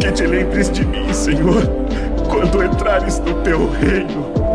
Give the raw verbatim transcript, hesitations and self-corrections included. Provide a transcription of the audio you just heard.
que te lembres de mim, Senhor, quando entrares no teu reino.